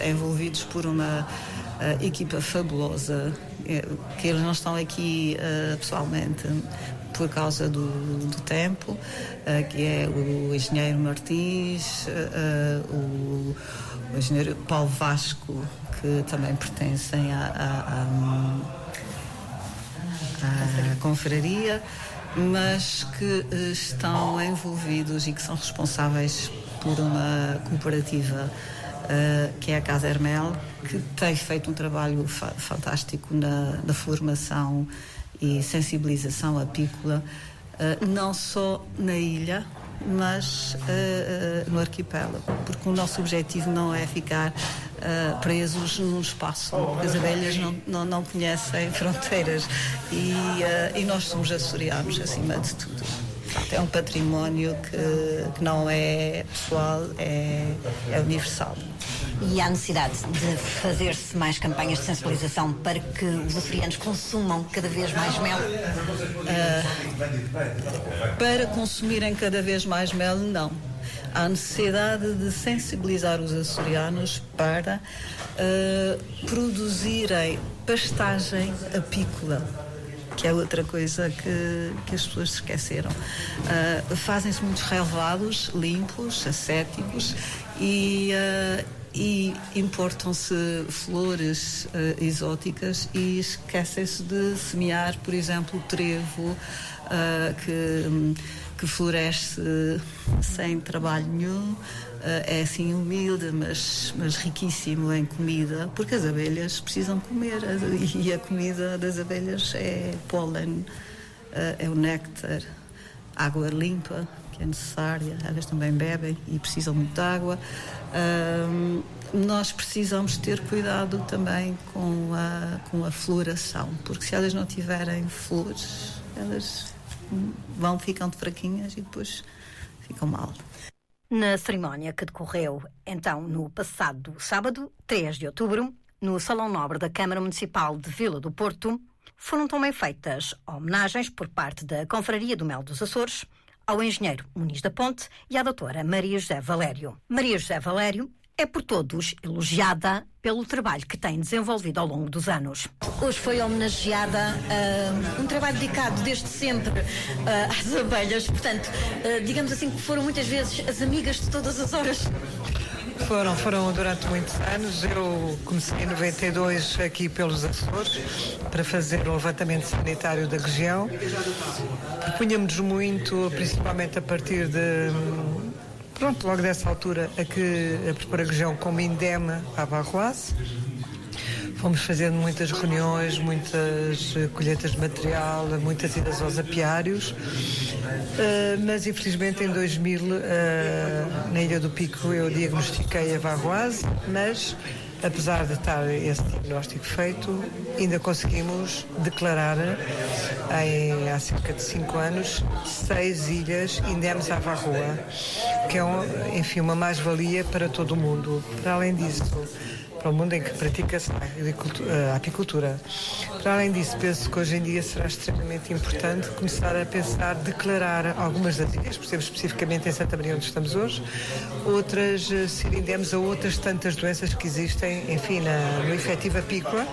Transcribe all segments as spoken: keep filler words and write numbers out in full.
envolvidos por uma uh, equipa fabulosa, que eles não estão aqui uh, pessoalmente por causa do, do tempo, uh, que é o engenheiro Martins, uh, o, o engenheiro Paulo Vasco, que também pertencem à, à, à, à confraria, mas que uh, estão envolvidos e que são responsáveis por uma cooperativa Uh, que é a Casa Hermel, que tem feito um trabalho fa- fantástico na, na formação e sensibilização apícola, uh, não só na ilha, mas uh, uh, no arquipélago, porque o nosso objetivo não é ficar uh, presos num espaço, porque as abelhas não, não, não conhecem fronteiras e, uh, e nós somos açorianos acima de tudo. É um património que, que não é pessoal, é, é universal. E há necessidade de fazer-se mais campanhas de sensibilização para que os açorianos consumam cada vez mais mel? Uh, para consumirem cada vez mais mel, não. Há necessidade de sensibilizar os açorianos para uh, produzirem pastagem apícola, que é outra coisa que, que as pessoas se esqueceram. Uh, fazem-se muitos relevados limpos, ascéticos e, uh, e importam-se flores uh, exóticas e esquecem-se de semear, por exemplo, o trevo, uh, que, que floresce sem trabalho nenhum. Uh, é assim humilde, mas, mas riquíssimo em comida, porque as abelhas precisam comer e a comida das abelhas é pólen, uh, é o néctar, água limpa, que é necessária, elas também bebem e precisam muito de água. Uh, nós precisamos ter cuidado também com a, com a floração, porque se elas não tiverem flores, elas vão ficando fraquinhas e depois ficam mal. Na cerimónia que decorreu, então, no passado sábado, três de outubro, no Salão Nobre da Câmara Municipal de Vila do Porto, foram também feitas homenagens por parte da Confraria do Mel dos Açores ao engenheiro Muniz da Ponte e à doutora Maria José Valério. Maria José Valério é por todos elogiada pelo trabalho que tem desenvolvido ao longo dos anos. Hoje foi homenageada uh, um trabalho dedicado desde sempre uh, às abelhas, portanto, uh, digamos assim que foram muitas vezes as amigas de todas as horas. Foram, foram durante muitos anos. Eu comecei em noventa e dois aqui pelos Açores para fazer o levantamento sanitário da região. Propunhamos muito, principalmente a partir de... Pronto, logo dessa altura, a que a propor a região como endema à Barroise. Fomos fazendo muitas reuniões, muitas colheitas de material, muitas idas aos apiários, uh, mas infelizmente em dois mil, uh, na Ilha do Pico, eu diagnostiquei a Barroise, mas apesar de estar esse diagnóstico feito, ainda conseguimos declarar em, há cerca de cinco anos seis ilhas endemes à Varroa, que é, um, enfim, uma mais-valia para todo o mundo. Para além disso, para o mundo em que pratica-se a apicultura. Para além disso, penso que hoje em dia será extremamente importante começar a pensar, declarar algumas das ilhas, por exemplo, especificamente em Santa Maria, onde estamos hoje, outras ser endemes a outras tantas doenças que existem, enfim, na, no efetivo apícola.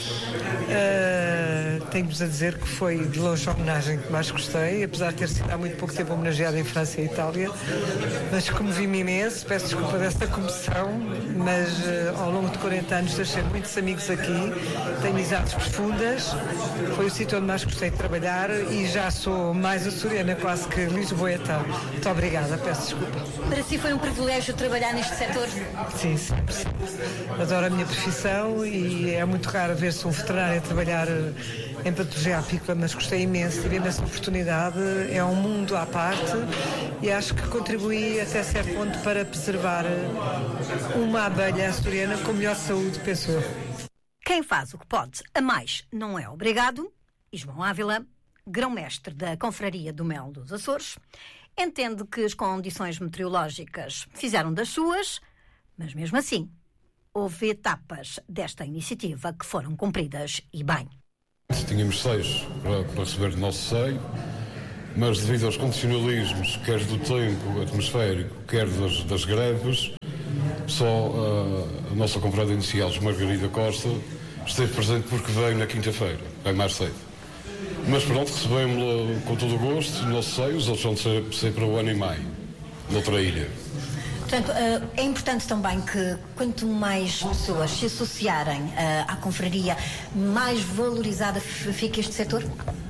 Uh, tenho-vos a dizer que foi de longe a homenagem que mais gostei, apesar de ter sido há muito pouco tempo homenageada em França e Itália, mas comovi-me imenso, peço desculpa dessa comoção, mas uh, ao longo de quarenta anos deixei muitos amigos aqui, tenho amizades profundas, foi o sítio onde mais gostei de trabalhar e já sou mais açoriana quase que lisboeta. Muito obrigada, peço desculpa. Para si foi um privilégio trabalhar neste setor? Sim, sempre. Adoro a minha profissão e é muito raro ver-se um veterinário a trabalhar em patologia apícola, mas gostei imenso, tive essa oportunidade, é um mundo à parte e acho que contribuí até certo ponto para preservar uma abelha açoriana com melhor saúde, penso eu. Quem faz o que pode a mais não é obrigado. E João Ávila, grão-mestre da Confraria do Mel dos Açores, entende que as condições meteorológicas fizeram das suas, mas mesmo assim houve etapas desta iniciativa que foram cumpridas e bem. Tínhamos seis para, para receber do nosso seio, mas devido aos condicionalismos, quer do tempo atmosférico, quer das, das greves, Só uh, a nossa confrade inicial, Margarida Costa, esteve presente porque veio na quinta-feira, veio mais cedo. Mas pronto, recebemos-la com todo o gosto, no nosso seio, os outros vão ser, ser para o ano e meio, noutra ilha. Portanto, é importante também que quanto mais pessoas se associarem à confraria, mais valorizada fica este setor?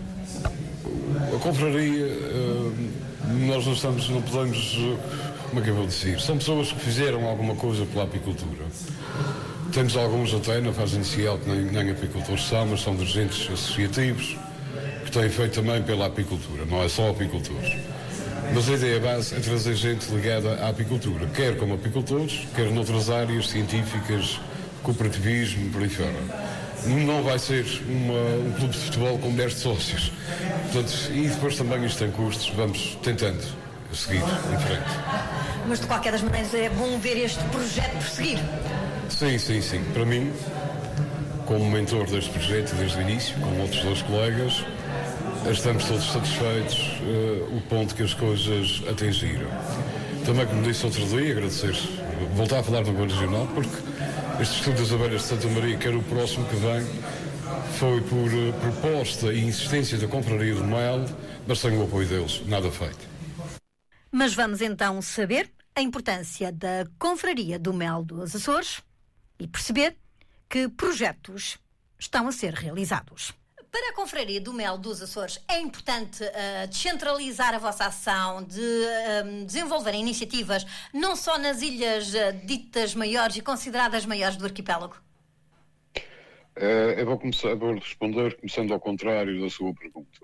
A confraria, nós não estamos, não podemos, como é que eu vou dizer, são pessoas que fizeram alguma coisa pela apicultura. Temos alguns até na fase inicial que nem, nem apicultores são, mas são dirigentes associativos que têm feito também pela apicultura, não é só apicultores. Mas a ideia base é trazer gente ligada à apicultura, quer como apicultores, quer noutras áreas científicas, cooperativismo, por aí fora. Não vai ser uma, um clube de futebol com dez sócios. Portanto, e depois também isto tem custos, vamos tentando seguir em frente. Mas de qualquer das maneiras é bom ver este projeto prosseguir. Sim, sim, sim. Para mim, como mentor deste projeto desde o início, com outros dois colegas, estamos todos satisfeitos uh, o ponto que as coisas atingiram. Também, como disse outro dia, agradecer, voltar a falar no Governo Regional, porque este estudo das abelhas de Santa Maria, que era o próximo que vem, foi por uh, proposta e insistência da Confraria do Mel, mas sem o apoio deles, nada feito. Mas vamos então saber a importância da Confraria do Mel dos Açores e perceber que projetos estão a ser realizados. Para a Confraria do Mel dos Açores é importante uh, descentralizar a vossa ação, de uh, desenvolverem iniciativas não só nas ilhas uh, ditas maiores e consideradas maiores do arquipélago? Uh, eu vou, começar, vou responder começando ao contrário da sua pergunta.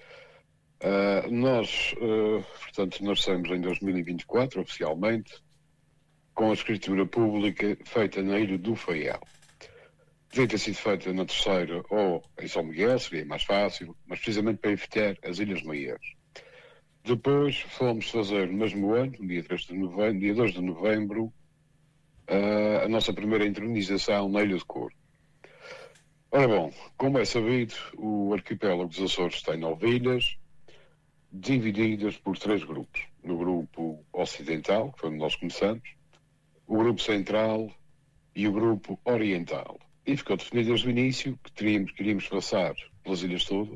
Uh, nós, uh, portanto, nascemos em dois mil e vinte e quatro, oficialmente, com a escritura pública feita na Ilha do Faial. Devia ter sido feita na terceira ou em São Miguel, seria mais fácil, mas precisamente para evitar as Ilhas Maiores. Depois fomos fazer no mesmo ano, no dia, três de novembro, dia dois de novembro, uh, a nossa primeira intronização na Ilha de Corvo. Ora bom, como é sabido, o arquipélago dos Açores tem nove ilhas, divididas por três grupos. No grupo ocidental, que foi onde nós começamos, o grupo central e o grupo oriental. E ficou definido desde o início que teríamos, queríamos passar pelas ilhas todas.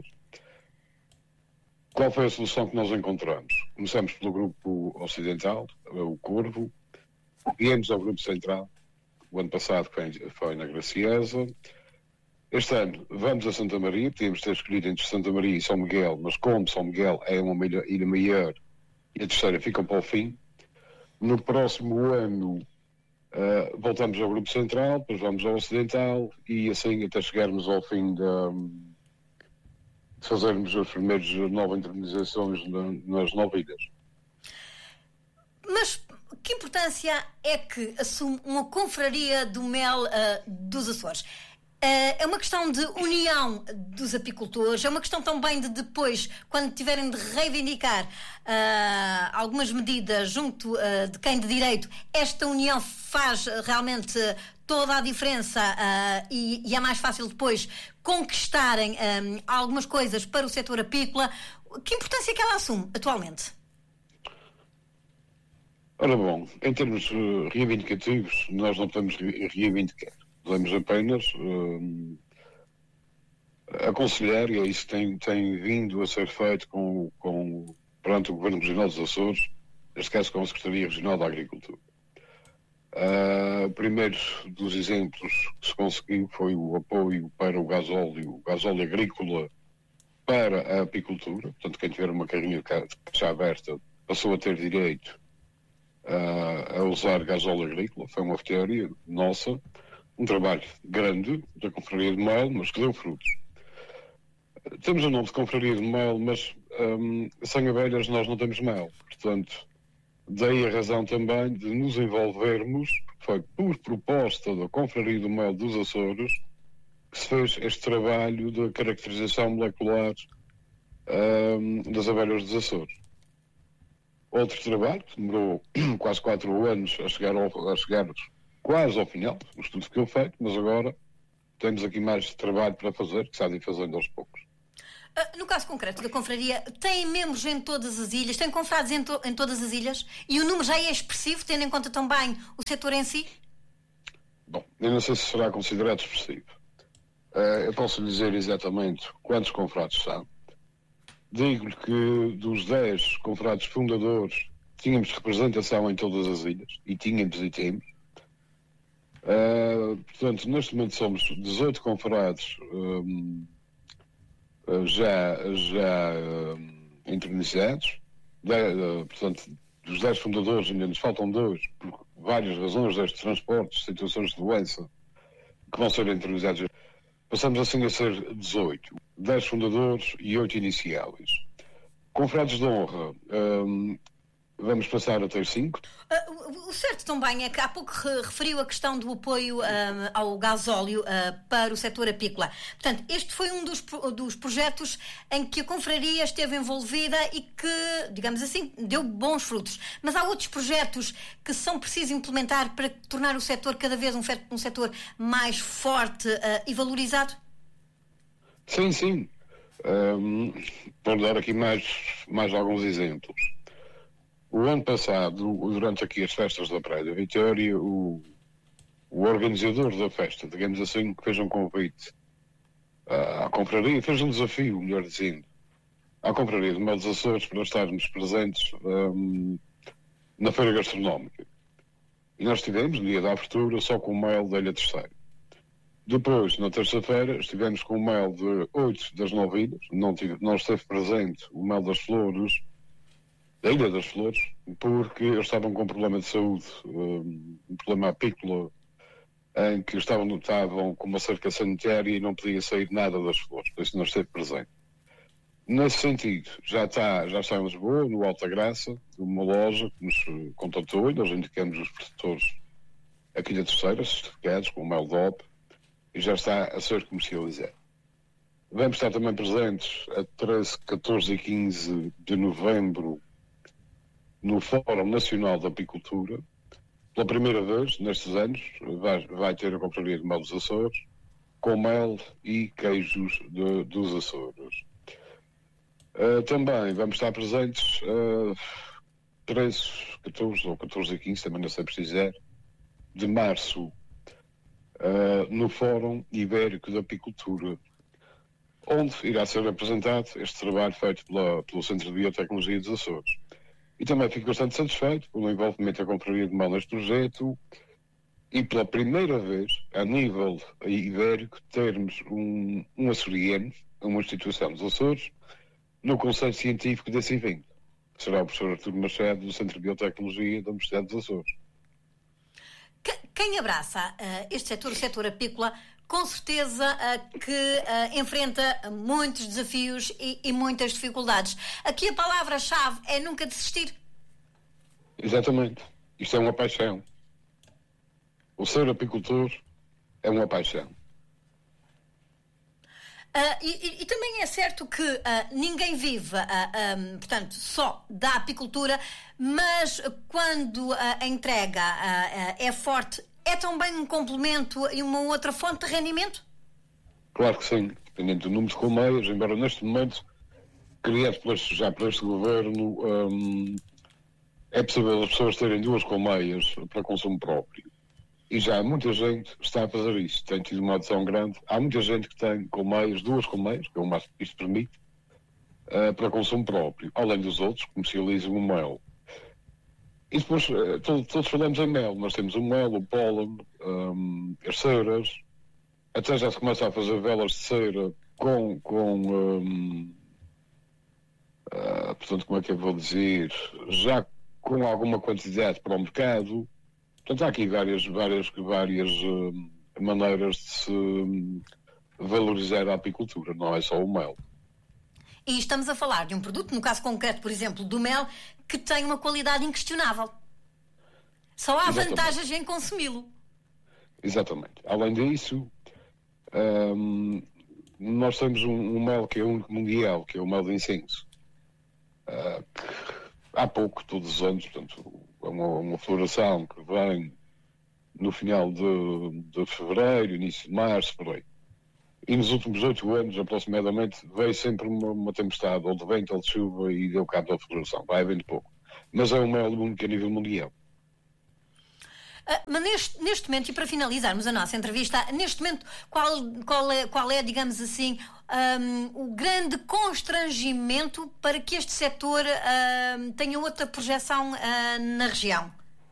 Qual foi a solução que nós encontramos? Começamos pelo grupo ocidental, o Corvo, viemos ao grupo central, o ano passado foi, foi na Graciosa. Este ano vamos a Santa Maria, podíamos ter escolhido entre Santa Maria e São Miguel, mas como São Miguel é uma ilha, ilha maior e a terceira fica para o fim, no próximo ano Uh, voltamos ao grupo central, depois vamos ao ocidental e assim até chegarmos ao fim de, de fazermos as primeiras nove internalizações na, nas nove ilhas. Mas que importância é que assume uma confraria do mel uh, dos Açores? Uh, é uma questão de união dos apicultores, é uma questão também de depois, quando tiverem de reivindicar uh, algumas medidas junto uh, de quem de direito, esta união faz uh, realmente uh, toda a diferença uh, e, e é mais fácil depois conquistarem um, algumas coisas para o setor apícola. Que importância é que ela assume atualmente? Ora bom, em termos uh, reivindicativos, nós não podemos reivindicar. Podemos apenas uh, aconselhar, e é isso que tem, tem vindo a ser feito com, com, perante o Governo Regional dos Açores, neste caso com a Secretaria Regional da Agricultura. Uh, o primeiro dos exemplos que se conseguiu foi o apoio para o gasóleo, o gasóleo agrícola para a apicultura. Portanto, quem tiver uma carrinha de caixa aberta passou a ter direito uh, a usar gasóleo agrícola. Foi uma teoria nossa. Um trabalho grande da Confraria de Mel, mas que deu frutos. Temos o nome de Confraria de Mel, mas um, sem abelhas nós não temos mel. Portanto, daí a razão também de nos envolvermos, foi por proposta da Confraria do Mel dos Açores, que se fez este trabalho de caracterização molecular um, das abelhas dos Açores. Outro trabalho, que demorou quase quatro anos a chegar ao, a chegar quase ao final, o estudo ficou feito, mas agora temos aqui mais trabalho para fazer, que se há de ir fazendo aos poucos. Uh, no caso concreto da confraria, tem membros em todas as ilhas, tem confrades em, to em todas as ilhas, e o número já é expressivo, tendo em conta também o setor em si? Bom, eu não sei se será considerado expressivo. Uh, eu posso lhe dizer exatamente quantos confrades são. Digo-lhe que dos dez confrades fundadores tínhamos representação em todas as ilhas, e tínhamos e temos. Uh, portanto, neste momento somos dezoito confrades um, já, já um, internizados. De, uh, portanto, dos dez fundadores ainda nos faltam dois, por várias razões destes transportes, situações de doença, que vão ser internizados. Passamos assim a ser dezoito. dez fundadores e oito iniciais. Confrades de honra, um, vamos passar a ter cinco. Uh, o certo também é que há pouco re referiu a questão do apoio uh, ao gasóleo uh, para o setor apícola. Portanto, este foi um dos, dos projetos em que a confraria esteve envolvida e que, digamos assim, deu bons frutos. Mas há outros projetos que são precisos implementar para tornar o setor cada vez um, um setor mais forte uh, e valorizado? Sim, sim. Um, vou dar aqui mais, mais alguns exemplos. O ano passado, durante aqui as festas da Praia da Vitória, o, o organizador da festa, digamos assim, que fez um convite à confraria, fez um desafio, melhor dizendo, à confraria de Mel dos Açores para estarmos presentes um, na feira gastronómica. E nós estivemos, no dia da abertura, só com o mel da Ilha Terceira. Depois, na terça-feira, estivemos com o mel de oito das nove ilhas, não, tive, não esteve presente o mel das Flores, da Ilha das Flores, porque eles estavam com um problema de saúde, um, um problema apícola, em que estavam, estavam com uma cerca sanitária e não podia sair nada das flores, por isso não esteve presente. Nesse sentido, já está, já está em Lisboa, no Alta Graça, uma loja que nos contactou e nós indicamos os produtores aqui da Terceira, certificados com o mel D O P, e já está a ser comercializado. Vamos estar também presentes a treze, catorze e quinze de novembro no Fórum Nacional da Apicultura. Pela primeira vez, nestes anos, vai, vai ter a confraria de Mel dos Açores, com mel e queijos de, dos Açores. Uh, também vamos estar presentes uh, treze, catorze ou catorze e quinze, também não sei precisar, de março, uh, no Fórum Ibérico da Apicultura, onde irá ser apresentado este trabalho feito pela, pelo Centro de Biotecnologia dos Açores. E também fico bastante satisfeito pelo envolvimento da confraria de mel neste projeto e pela primeira vez, a nível ibérico, termos um, um açoriano, uma instituição dos Açores, no Conselho Científico desse evento. Será o professor Artur Machado, do Centro de Biotecnologia da Universidade dos Açores. Quem abraça uh, este setor, o setor apícola, com certeza uh, que uh, enfrenta muitos desafios e, e muitas dificuldades. Aqui a palavra-chave é nunca desistir. Exatamente. Isto é uma paixão. O ser apicultor é uma paixão. Uh, e, e também é certo que uh, ninguém vive, uh, um, portanto, só da apicultura, mas quando uh, a entrega uh, uh, é forte, é também um complemento e uma outra fonte de rendimento? Claro que sim, dependendo do número de colmeias, embora neste momento, criado por este, já por este governo, um, é possível as pessoas terem duas colmeias para consumo próprio. E já muita gente está a fazer isso, tem tido uma adesão grande. Há muita gente que tem colmeias, duas colmeias, que é o máximo que isto permite, uh, para consumo próprio. Além dos outros, comercializam o mel. E depois, uh, todos, todos falamos em mel. Nós temos o mel, o pólen, um, as ceras. Até já se começa a fazer velas de cera com, com um, uh, portanto, como é que eu vou dizer, já com alguma quantidade para o mercado. Portanto, há aqui várias, várias, várias uh, maneiras de se um, valorizar a apicultura, não é só o mel. E estamos a falar de um produto, no caso concreto, por exemplo, do mel, que tem uma qualidade inquestionável. Só há Exatamente. vantagens em consumi-lo. Exatamente. Além disso, um, nós temos um, um mel que é único mundial, que é o mel de incenso. Uh, que há pouco, todos os anos, portanto, é uma, uma floração que vem no final de, de fevereiro, início de março, por aí. E nos últimos oito anos, aproximadamente, veio sempre uma, uma tempestade, ou de vento ou de chuva, e deu cabo da floração. Vai havendo pouco. Mas é um mel único a nível mundial. Uh, mas neste, neste momento, e para finalizarmos a nossa entrevista, neste momento, qual, qual, é, qual é, digamos assim, um, o grande constrangimento para que este setor uh, tenha outra projeção uh, na região?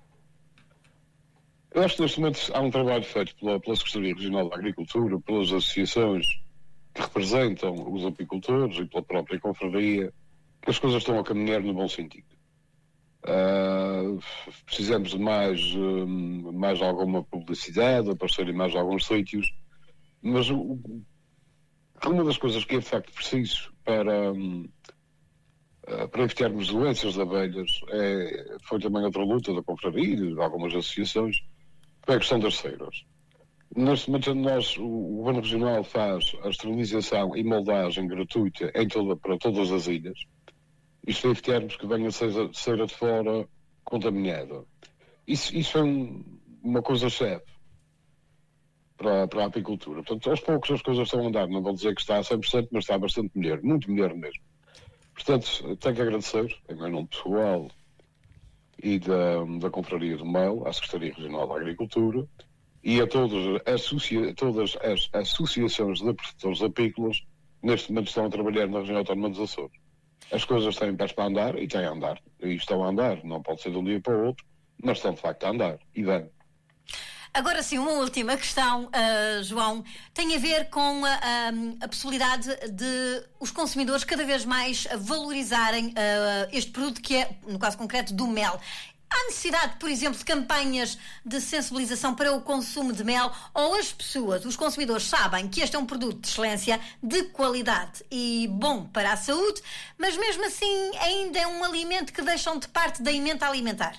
Eu acho que neste momento há um trabalho feito pela, pela Secretaria Regional da Agricultura, pelas associações que representam os apicultores e pela própria confraria, que as coisas estão a caminhar no bom sentido. Uh, precisamos de mais, uh, mais alguma publicidade, aparecer em mais alguns sítios, mas uh, uma das coisas que é de facto preciso para, uh, para evitarmos doenças de abelhas é, foi também outra luta da confraria e de algumas associações, que é a questão das ceiras. Neste momento nós, o Governo Regional faz a esterilização e moldagem gratuita em toda, para todas as ilhas. Isto é evitarmos que venha cera, cera de fora contaminada. Isso, isso é um, uma coisa-chave para, para a apicultura. Portanto, aos poucos as coisas estão a andar. Não vou dizer que está a cem por cento, mas está bastante melhor. Muito melhor mesmo. Portanto, tenho que agradecer, em meu nome pessoal e da, da Confraria do Mel, à Secretaria Regional da Agricultura e a todas, associa, todas as associações de produtores apícolas que neste momento estão a trabalhar na região autónoma dos Açores. As coisas têm pés para andar e têm a andar. E estão a andar. Não pode ser de um dia para o outro, mas estão de facto a andar. E bem. Agora sim, uma última questão, uh, João, tem a ver com uh, a possibilidade de os consumidores cada vez mais valorizarem uh, este produto que é, no caso concreto, do mel. Há necessidade, por exemplo, de campanhas de sensibilização para o consumo de mel, ou as pessoas, os consumidores, sabem que este é um produto de excelência, de qualidade e bom para a saúde, mas mesmo assim ainda é um alimento que deixam de parte da emenda alimentar?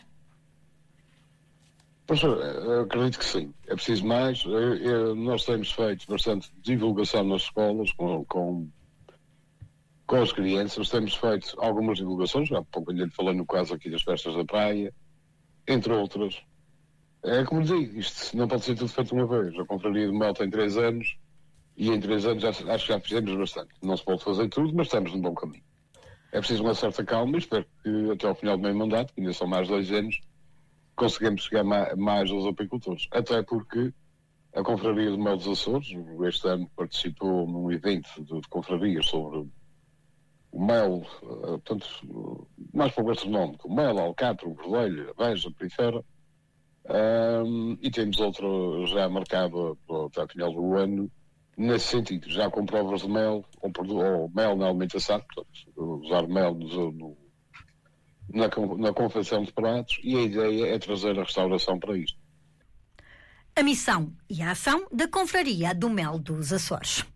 Pois, eu acredito que sim. É preciso mais. Eu, eu, nós temos feito bastante divulgação nas escolas com, com, com as crianças. Temos feito algumas divulgações. Já há pouco lhe falei no caso aqui das festas da praia, entre outras. É como lhe digo, isto não pode ser tudo feito uma vez. A Confraria do Mel tem três anos e em três anos já, acho que já fizemos bastante. Não se pode fazer tudo, mas estamos num bom caminho. É preciso uma certa calma e espero que até ao final do meu mandato, que ainda são mais dois anos, conseguimos chegar mais aos apicultores. Até porque a Confraria do Mel dos Açores, este ano participou num evento de, de confrarias sobre o mel, portanto, mais para o gastronómico, o mel, a alcatra, o verdelho, a beija, a perifera, um, e temos outro já marcado até o final do ano, nesse sentido, já com provas de mel, ou, ou mel na alimentação, portanto, usar mel no, no Na, na confecção de pratos, e a ideia é trazer a restauração para isto. A missão e a ação da Confraria do Mel dos Açores.